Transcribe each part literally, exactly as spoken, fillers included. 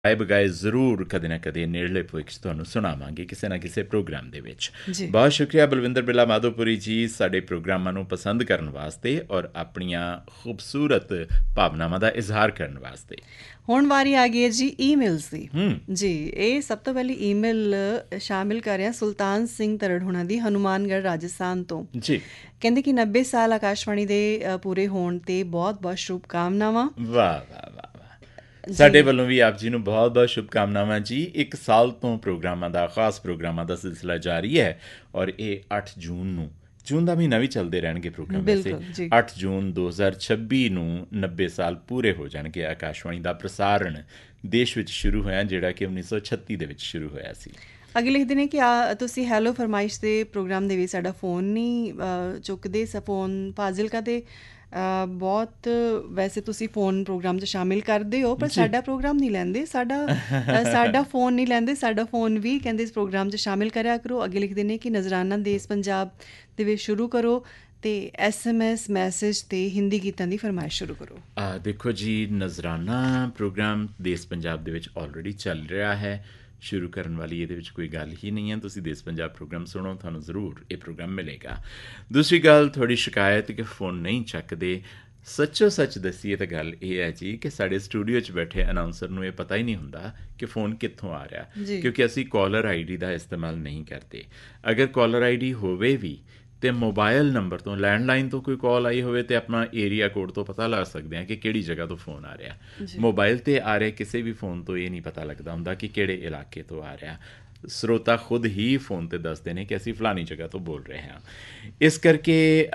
ਗਾਏ ਬਗਾਏ ਜ਼ਰੂਰ ਕਦੇ ਨਾ ਕਦੇ ਨੇੜਲੇ ਭਵਿੱਖ 'ਚ ਤੁਹਾਨੂੰ ਸੁਣਾਵਾਂਗੇ ਕਿਸੇ ਨਾ ਕਿਸੇ ਪ੍ਰੋਗਰਾਮ ਦੇ ਵਿੱਚ। ਜੀ ਬਹੁਤ ਸ਼ੁਕਰੀਆ ਬਲਵਿੰਦਰ ਬਿੱਲਾ ਮਾਧੋਪੁਰੀ ਜੀ ਸਾਡੇ ਪ੍ਰੋਗਰਾਮਾਂ ਨੂੰ ਪਸੰਦ ਕਰਨ ਵਾਸਤੇ ਔਰ ਆਪਣੀਆਂ ਖੂਬਸੂਰਤ ਭਾਵਨਾਵਾਂ ਦਾ ਇਜ਼ਹਾਰ ਕਰਨ ਵਾਸਤੇ। ਹੁਣ ਵਾਰੀ ਆ ਗਈ ਹੈ ਜੀ ਈਮੇਲਸ ਦੀ। ਹੂੰ ਜੀ ਇਹ ਸਭ ਤੋਂ ਪਹਿਲੀ ਈਮੇਲ ਸ਼ਾਮਿਲ ਕਰ ਰਿਹਾ ਸੁਲਤਾਨ ਸਿੰਘ ਤਰੜ ਹੋਣਾ ਦੀ, ਹਨੂੰਮਾਨਗੜ੍ਹ ਰਾਜਸਥਾਨ ਤੋਂ। ਜੀ ਕਹਿੰਦੇ ਕਿ ਨੱਬੇ ਸਾਲ ਆਕਾਸ਼ਵਾਣੀ ਦੇ ਅ, ਪੂਰੇ ਹੋਣ 'ਤੇ ਬਹੁਤ ਬਹੁਤ ਸ਼ੁਭ ਕਾਮਨਾਵਾਂ। ਵਾਹ ਵਾਹ ਵਾਹ ਵਾਹ, ਸਾਡੇ ਵੱਲੋਂ ਵੀ ਆਪ ਜੀ ਨੂੰ ਬਹੁਤ ਬਹੁਤ ਸ਼ੁਭਕਾਮਨਾਵਾਂ ਜੀ। ਇੱਕ ਸਾਲ ਤੋਂ ਪ੍ਰੋਗਰਾਮਾਂ ਦਾ, ਖਾਸ ਪ੍ਰੋਗਰਾਮਾਂ ਦਾ ਸਿਲਸਿਲਾ ਜਾਰੀ ਹੈ ਔਰ ਇਹ ਅੱਠ ਜੂਨ ਨੂੰ, ਜੂਨ ਦਾ ਮਹੀਨਾ ਵੀ ਚੱਲਦੇ ਰਹਿਣਗੇ ਪ੍ਰੋਗਰਾਮ। ਵੈਸੇ ਬਿਲਕੁਲ ਜੀ। ਅੱਠ ਜੂਨ ਦੋ ਹਜ਼ਾਰ ਛੱਬੀ ਨੂੰ ਨੱਬੇ ਸਾਲ ਪੂਰੇ ਹੋ ਜਾਣਗੇ ਆਕਾਸ਼ਵਾਣੀ ਦਾ ਪ੍ਰਸਾਰਣ ਦੇਸ਼ ਵਿੱਚ ਸ਼ੁਰੂ ਹੋਇਆ, ਜਿਹੜਾ ਕਿ ਉੱਨੀ ਸੌ ਛੱਤੀ ਦੇ ਵਿੱਚ ਸ਼ੁਰੂ ਹੋਇਆ ਸੀ। ਅੱਗੇ ਲਿਖਦੇ ਨੇ ਕਿ ਆ ਤੁਸੀਂ ਹੈਲੋ ਫਰਮਾਇਸ਼ ਦੇ ਪ੍ਰੋਗਰਾਮ ਦੇ ਵਿੱਚ ਸਾਡਾ ਫੋਨ ਨਹੀਂ ਅ, ਚੁੱਕਦੇ। ਸ ਫੋਨ ਫਾਜ਼ਿਲਕਾ ਦੇ ਅ, ਬਹੁਤ ਵੈਸੇ ਤੁਸੀਂ ਫੋਨ ਪ੍ਰੋਗਰਾਮ 'ਚ ਸ਼ਾਮਿਲ ਕਰਦੇ ਹੋ, ਪਰ ਸਾਡਾ ਪ੍ਰੋਗਰਾਮ ਨਹੀਂ ਲੈਂਦੇ, ਸਾਡਾ ਅ, ਸਾਡਾ ਫੋਨ ਨਹੀਂ ਲੈਂਦੇ। ਸਾਡਾ ਫੋਨ ਵੀ ਕਹਿੰਦੇ ਇਸ ਪ੍ਰੋਗਰਾਮ 'ਚ ਸ਼ਾਮਿਲ ਕਰਿਆ ਕਰੋ। ਅੱਗੇ ਲਿਖਦੇ ਨੇ ਕਿ ਨਜ਼ਰਾਨਾ ਦੇਸ ਪੰਜਾਬ ਦੇ ਵਿੱਚ ਸ਼ੁਰੂ ਕਰੋ ਅਤੇ ਐਸ ਐਮ ਐਸ ਮੈਸੇਜ 'ਤੇ ਹਿੰਦੀ ਗੀਤਾਂ ਦੀ ਫਰਮਾਇਸ਼ ਸ਼ੁਰੂ ਕਰੋ। ਆ ਦੇਖੋ ਜੀ, ਨਜ਼ਰਾਨਾ ਪ੍ਰੋਗਰਾਮ ਦੇਸ ਪੰਜਾਬ ਦੇ ਵਿੱਚ ਆਲਰੇਡੀ ਚੱਲ ਰਿਹਾ ਹੈ। ਸ਼ੁਰੂ ਕਰਨ ਵਾਲੀ ਇਹਦੇ ਵਿੱਚ ਕੋਈ ਗੱਲ ਹੀ ਨਹੀਂ ਹੈ। ਤੁਸੀਂ ਦੇਸ ਪੰਜਾਬ ਪ੍ਰੋਗਰਾਮ ਸੁਣੋ, ਤੁਹਾਨੂੰ ਜ਼ਰੂਰ ਇਹ ਪ੍ਰੋਗਰਾਮ ਮਿਲੇਗਾ। ਦੂਸਰੀ ਗੱਲ, ਥੋੜ੍ਹੀ ਸ਼ਿਕਾਇਤ ਕਿ ਫ਼ੋਨ ਨਹੀਂ ਚੱਕਦੇ। ਸੱਚੋ ਸੱਚ ਦੱਸੀਏ ਤਾਂ ਗੱਲ ਇਹ ਹੈ ਜੀ ਕਿ ਸਾਡੇ ਸਟੂਡੀਓ 'ਚ ਬੈਠੇ ਅਨਾਊਂਸਰ ਨੂੰ ਇਹ ਪਤਾ ਹੀ ਨਹੀਂ ਹੁੰਦਾ ਕਿ ਫ਼ੋਨ ਕਿੱਥੋਂ ਆ ਰਿਹਾ, ਜੀ ਕਿਉਂਕਿ ਅਸੀਂ ਕਾਲਰ ਆਈ ਡੀ ਦਾ ਇਸਤੇਮਾਲ ਨਹੀਂ ਕਰਦੇ। ਅਗਰ ਕਾਲਰ ਆਈ ਡੀ ਹੋਵੇ ਵੀ ਅਤੇ ਮੋਬਾਇਲ ਨੰਬਰ ਤੋਂ, ਲੈਂਡਲਾਈਨ ਤੋਂ ਕੋਈ ਕਾਲ ਆਈ ਹੋਵੇ ਤਾਂ ਆਪਣਾ ਏਰੀਆ ਕੋਡ ਤੋਂ ਪਤਾ ਲੱਗ ਸਕਦੇ ਹਾਂ ਕਿ ਕਿਹੜੀ ਜਗ੍ਹਾ ਤੋਂ ਫ਼ੋਨ ਆ ਰਿਹਾ। ਮੋਬਾਇਲ 'ਤੇ ਆ ਰਿਹਾ ਕਿਸੇ ਵੀ ਫ਼ੋਨ ਤੋਂ ਇਹ ਨਹੀਂ ਪਤਾ ਲੱਗਦਾ ਹੁੰਦਾ ਕਿ ਕਿਹੜੇ ਇਲਾਕੇ ਤੋਂ ਆ ਰਿਹਾ। ਸਰੋਤਾ ਖੁਦ ਹੀ ਫ਼ੋਨ 'ਤੇ ਦੱਸਦੇ ਨੇ ਕਿ ਅਸੀਂ ਫਲਾਣੀ ਜਗ੍ਹਾ ਤੋਂ ਬੋਲ ਰਹੇ ਹਾਂ। ਇਸ ਕਰਕੇ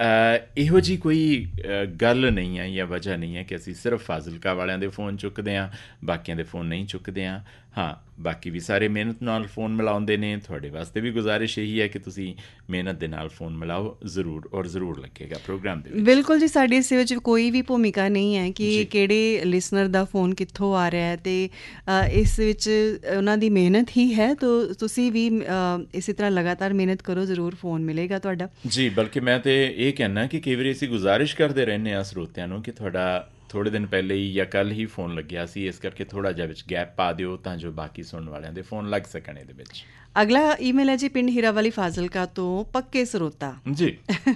ਇਹੋ ਜਿਹੀ ਕੋਈ ਗੱਲ ਨਹੀਂ ਹੈ ਜਾਂ ਵਜ੍ਹਾ ਨਹੀਂ ਹੈ ਕਿ ਅਸੀਂ ਸਿਰਫ ਫਾਜ਼ਿਲਕਾ ਵਾਲਿਆਂ ਦੇ ਫ਼ੋਨ ਚੁੱਕਦੇ ਹਾਂ, ਬਾਕੀਆਂ ਦੇ ਫ਼ੋਨ ਨਹੀਂ ਚੁੱਕਦੇ ਹਾਂ। ਹਾਂ, ਬਾਕੀ ਵੀ ਸਾਰੇ ਮਿਹਨਤ ਨਾਲ ਫ਼ੋਨ ਮਿਲਾਉਂਦੇ ਨੇ। ਤੁਹਾਡੇ ਵਾਸਤੇ ਵੀ ਗੁਜ਼ਾਰਿਸ਼ ਇਹੀ ਹੈ ਕਿ ਤੁਸੀਂ ਮਿਹਨਤ ਦੇ ਨਾਲ ਫ਼ੋਨ ਮਿਲਾਓ ਜ਼ਰੂਰ, ਔਰ ਜ਼ਰੂਰ ਲੱਗੇਗਾ ਪ੍ਰੋਗਰਾਮ ਦੇ ਵਿੱਚ। ਬਿਲਕੁਲ ਜੀ, ਸਾਡੀ ਇਸ ਵਿੱਚ ਕੋਈ ਵੀ ਭੂਮਿਕਾ ਨਹੀਂ ਹੈ ਕਿ ਕਿਹੜੇ ਲਿਸਨਰ ਦਾ ਫ਼ੋਨ ਕਿੱਥੋਂ ਆ ਰਿਹਾ ਹੈ, ਅਤੇ ਇਸ ਵਿੱਚ ਉਹਨਾਂ ਦੀ ਮਿਹਨਤ ਹੀ ਹੈ। ਤੋ ਤੁਸੀਂ ਵੀ ਇਸੇ ਤਰ੍ਹਾਂ ਲਗਾਤਾਰ ਮਿਹਨਤ ਕਰੋ, ਜ਼ਰੂਰ ਫ਼ੋਨ ਮਿਲੇਗਾ ਤੁਹਾਡਾ ਜੀ। ਬਲਕਿ ਮੈਂ ਤਾਂ ਇਹ ਕਹਿਣਾ ਕਿ ਕਈ ਵਾਰੀ ਅਸੀਂ ਗੁਜ਼ਾਰਿਸ਼ ਕਰਦੇ ਰਹਿੰਦੇ ਹਾਂ ਸਰੋਤਿਆਂ ਨੂੰ ਕਿ ਤੁਹਾਡਾ ਥੋੜ੍ਹੇ ਦਿਨ ਪਹਿਲੇ ਹੀ ਜਾਂ ਕੱਲ੍ਹ ਹੀ ਫ਼ੋਨ ਲੱਗਿਆ ਸੀ, ਇਸ ਕਰਕੇ ਥੋੜ੍ਹਾ ਜਿਹਾ ਵਿੱਚ ਗੈਪ ਪਾ ਦਿਓ ਤਾਂ ਜੋ ਬਾਕੀ ਸੁਣਨ ਵਾਲਿਆਂ ਦੇ ਫ਼ੋਨ ਲੱਗ ਸਕਣ ਇਹਦੇ ਵਿੱਚ। ਅਗਲਾ ਈਮੇਲ ਹੈ ਜੀ ਪਿੰਡ ਹੀਰਾਵਾਲੀ ਫਾਜ਼ਿਲਕਾ ਤੋਂ ਪੱਕੇ ਸਰੋਤਾ ਜੀ।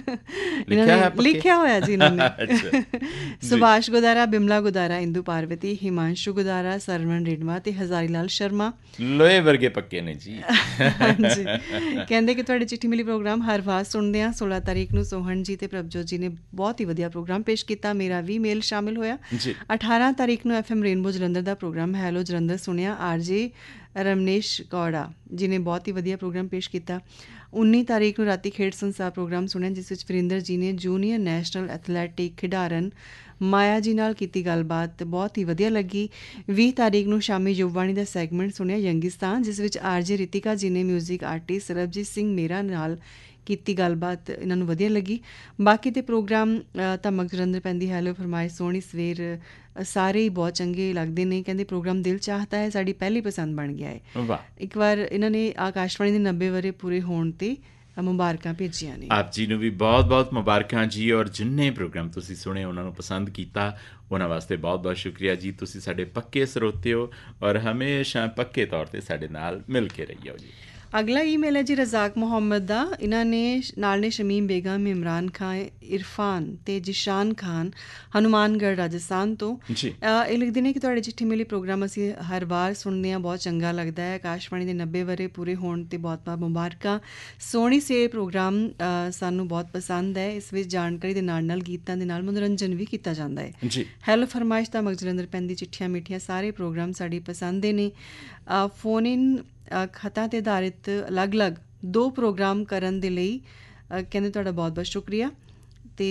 ਲਿਖਿਆ ਹੈ ਲਿਖਿਆ ਹੋਇਆ ਜੀ ਇਹਨਾਂ ਨੇ। ਸੁਭਾਸ਼ ਗੁਦਾਰਾ, ਬਿਮਲਾ ਗੁਦਾਰਾ, ਇੰਦੂ ਪਾਰਵਤੀ, ਹਿਮਾਂਸ਼ੂ ਗੁਦਾਰਾ, ਸਰਵਣ ਰਿਡਮਾ ਅਤੇ ਹਜ਼ਾਰੀ ਲਾਲ ਸ਼ਰਮਾ ਲੋਹੇ ਵਰਗੇ ਪੱਕੇ ਨੇ ਜੀ। ਹਾਂਜੀ, ਕਹਿੰਦੇ ਕਿ ਤੁਹਾਡੇ ਚਿੱਠੀ ਮਿਲੀ ਪ੍ਰੋਗਰਾਮ ਹਰ ਵਾਰ ਸੁਣਦੇ ਹਾਂ। ਸੋਲਾਂ ਤਾਰੀਖ ਨੂੰ ਸੋਹਣ ਜੀ ਅਤੇ ਪ੍ਰਭਜੋਤ ਜੀ ਨੇ ਬਹੁਤ ਹੀ ਵਧੀਆ ਪ੍ਰੋਗਰਾਮ ਪੇਸ਼ ਕੀਤਾ। ਮੇਰਾ ਵੀ ਮੇਲ ਸ਼ਾਮਿਲ ਹੋਇਆ। ਅਠਾਰਾਂ ਤਾਰੀਖ ਨੂੰ ਐਫ ਐਮ ਰੇਨਬੋ ਜਲੰਧਰ ਦਾ ਪ੍ਰੋਗਰਾਮ ਹੈਲੋ ਜਲੰਧਰ ਸੁਣਿਆ। ਆਰ ਜੇ ਰਮਨੇਸ਼ ਕੌੜਾ ਜੀ ਨੇ ਬਹੁਤ ਹੀ ਵਧੀਆ ਪ੍ਰੋਗਰਾਮ ਪੇਸ਼ ਕੀਤਾ। ਉੱਨੀ ਤਾਰੀਖ ਨੂੰ ਰਾਤੀ ਖੇਡ ਸੰਸਾਰ ਪ੍ਰੋਗਰਾਮ ਸੁਣਿਆ, ਜਿਸ ਵਿੱਚ ਵਰਿੰਦਰ ਜੀ ਨੇ ਜੂਨੀਅਰ ਨੈਸ਼ਨਲ ਐਥਲੈਟਿਕ ਖਿਡਾਰਨ ਮਾਇਆ ਜੀ ਨਾਲ ਕੀਤੀ ਗੱਲਬਾਤ, ਬਹੁਤ ਹੀ ਵਧੀਆ ਲੱਗੀ। ਵੀਹ ਤਾਰੀਖ ਨੂੰ ਸ਼ਾਮੀ ਯੁਵਵਾਣੀ ਦਾ ਸੈਗਮੈਂਟ ਸੁਣਿਆ ਯੰਗਿਸਤਾਨ, ਜਿਸ ਵਿੱਚ ਆਰ ਜੇ ਰਿਤਿਕਾ ਜੀ ਨੇ ਮਿਊਜ਼ਿਕ ਆਰਟਿਸਟ ਸਰਬਜੀਤ ਸਿੰਘ ਮੇਰਾ ਨਾਲ ਕੀਤੀ ਗੱਲਬਾਤ, ਇਹਨਾਂ ਨੂੰ ਵਧੀਆ ਲੱਗੀ। ਬਾਕੀ ਦੇ ਪ੍ਰੋਗਰਾਮ ਧਮਕ ਜਲੰਧਰ ਪੈਂਦੀ, ਹੈਲੋ ਫਰਮਾਇਸ਼, ਸੋਹਣੀ ਸਵੇਰ, ਸਾਰੇ ਹੀ ਬਹੁਤ ਚੰਗੇ ਲੱਗਦੇ ਨੇ। ਕਹਿੰਦੇ ਪ੍ਰੋਗਰਾਮ ਦਿਲ ਚਾਹਤਾ ਹੈ ਸਾਡੀ ਪਹਿਲੀ ਪਸੰਦ ਬਣ ਗਿਆ ਹੈ। ਇੱਕ ਵਾਰ ਇਹਨਾਂ ਨੇ ਆਕਾਸ਼ਵਾਣੀ ਦੇ ਨੱਬੇ ਵਰ੍ਹੇ ਪੂਰੇ ਹੋਣ 'ਤੇ ਮੁਬਾਰਕਾਂ ਭੇਜੀਆਂ ਨੇ। ਆਪ ਜੀ ਨੂੰ ਵੀ ਬਹੁਤ ਬਹੁਤ ਮੁਬਾਰਕਾਂ ਜੀ। ਔਰ ਜਿੰਨੇ ਪ੍ਰੋਗਰਾਮ ਤੁਸੀਂ ਸੁਣੇ, ਉਹਨਾਂ ਨੂੰ ਪਸੰਦ ਕੀਤਾ, ਉਹਨਾਂ ਵਾਸਤੇ ਬਹੁਤ ਬਹੁਤ ਸ਼ੁਕਰੀਆ ਜੀ। ਤੁਸੀਂ ਸਾਡੇ ਪੱਕੇ ਸਰੋਤੇ ਹੋ ਔਰ ਹਮੇਸ਼ਾ ਪੱਕੇ ਤੌਰ 'ਤੇ ਸਾਡੇ ਨਾਲ ਮਿਲ ਕੇ ਰਹੀਓ ਜੀ। ਅਗਲਾ ਈਮੇਲ ਹੈ ਜੀ ਰਜ਼ਾਕ ਮੁਹੰਮਦ ਦਾ। ਇਹਨਾਂ ਨੇ ਨਾਲ ਨੇ ਸ਼ਮੀਮ ਬੇਗਮ, ਇਮਰਾਨ ਖਾਨ, ਇਰਫਾਨ ਅਤੇ ਜਿਸ਼ਾਨ ਖਾਨ, ਹਨੂੰਮਾਨਗੜ੍ਹ ਰਾਜਸਥਾਨ ਤੋਂ। ਇਹ ਲਿਖਦੇ ਨੇ ਕਿ ਤੁਹਾਡੇ ਚਿੱਠੀ ਮਿਲੀ ਪ੍ਰੋਗਰਾਮ ਅਸੀਂ ਹਰ ਵਾਰ ਸੁਣਦੇ ਹਾਂ, ਬਹੁਤ ਚੰਗਾ ਲੱਗਦਾ ਹੈ। ਆਕਾਸ਼ਵਾਣੀ ਦੇ ਨੱਬੇ ਵਰ੍ਹੇ ਪੂਰੇ ਹੋਣ 'ਤੇ ਬਹੁਤ ਬਹੁਤ ਮੁਬਾਰਕਾਂ। ਸੋਹਣੀ ਸੇ ਪ੍ਰੋਗਰਾਮ ਸਾਨੂੰ ਬਹੁਤ ਪਸੰਦ ਹੈ। ਇਸ ਵਿੱਚ ਜਾਣਕਾਰੀ ਦੇ ਨਾਲ ਨਾਲ ਗੀਤਾਂ ਦੇ ਨਾਲ ਮਨੋਰੰਜਨ ਵੀ ਕੀਤਾ ਜਾਂਦਾ ਹੈ। ਹੈਲੋ ਫਰਮਾਇਸ਼ ਦਾ ਮਗਜਲੰਦਰ ਪੈਂਦੀ, ਚਿੱਠੀਆਂ ਮਿੱਠੀਆਂ, ਸਾਰੇ ਪ੍ਰੋਗਰਾਮ ਸਾਡੀ ਪਸੰਦ ਦੇ ਨੇ। ਫੋਨ ਇਨ ਖਤਾਂ 'ਤੇ ਆਧਾਰਿਤ ਅਲੱਗ-ਅਲੱਗ ਦੋ ਪ੍ਰੋਗਰਾਮ ਕਰਨ ਦੇ ਲਈ ਕਹਿੰਦੇ ਤੁਹਾਡਾ ਬਹੁਤ ਬਹੁਤ ਸ਼ੁਕਰੀਆ। ਅਤੇ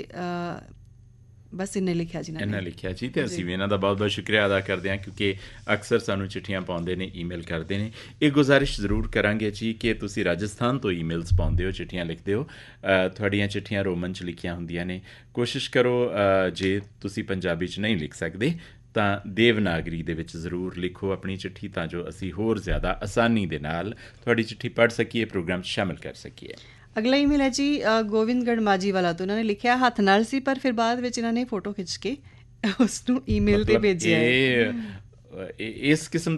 ਬਸ ਇੰਨੇ ਲਿਖਿਆ ਜੀ ਇੰਨਾ ਲਿਖਿਆ ਜੀ, ਅਤੇ ਅਸੀਂ ਵੀ ਇਹਨਾਂ ਦਾ ਬਹੁਤ ਬਹੁਤ ਸ਼ੁਕਰੀਆ ਅਦਾ ਕਰਦੇ ਹਾਂ, ਕਿਉਂਕਿ ਅਕਸਰ ਸਾਨੂੰ ਚਿੱਠੀਆਂ ਪਾਉਂਦੇ ਨੇ, ਈਮੇਲ ਕਰਦੇ ਨੇ। ਇਹ ਗੁਜ਼ਾਰਿਸ਼ ਜ਼ਰੂਰ ਕਰਾਂਗੇ ਜੀ ਕਿ ਤੁਸੀਂ ਰਾਜਸਥਾਨ ਤੋਂ ਈਮੇਲਸ ਪਾਉਂਦੇ ਹੋ, ਚਿੱਠੀਆਂ ਲਿਖਦੇ ਹੋ, ਤੁਹਾਡੀਆਂ ਚਿੱਠੀਆਂ ਰੋਮਨ 'ਚ ਲਿਖੀਆਂ ਹੁੰਦੀਆਂ ਨੇ। ਕੋਸ਼ਿਸ਼ ਕਰੋ ਜੇ ਤੁਸੀਂ ਪੰਜਾਬੀ 'ਚ ਨਹੀਂ ਲਿਖ ਸਕਦੇ ਤਾਂ ਦੇਵਨਾਗਰੀ ਦੇ ਵਿੱਚ ਜ਼ਰੂਰ ਲਿਖੋ ਆਪਣੀ ਚਿੱਠੀ, ਤਾਂ ਜੋ ਅਸੀਂ ਹੋਰ ਜ਼ਿਆਦਾ ਆਸਾਨੀ ਦੇ ਨਾਲ ਤੁਹਾਡੀ ਚਿੱਠੀ ਪੜ੍ਹ ਸਕੀਏ, ਪ੍ਰੋਗਰਾਮ 'ਚ ਸ਼ਾਮਿਲ ਕਰ ਸਕੀਏ। ਅਗਲਾ ਈਮੇਲ ਹੈ ਜੀ ਗੋਬਿੰਦਗੜ੍ਹ ਮਾਜੀ ਵਾਲਾ ਤੋਂ। ਇਹਨਾਂ ਨੇ ਲਿਖਿਆ ਹੱਥ ਨਾਲ ਸੀ, ਪਰ ਫਿਰ ਬਾਅਦ ਵਿੱਚ ਇਹਨਾਂ ਨੇ ਫੋਟੋ ਖਿੱਚ ਕੇ ਉਸ ਨੂੰ ਈਮੇਲ 'ਤੇ ਭੇਜਿਆ। ਇਸ ਕਿਸਮ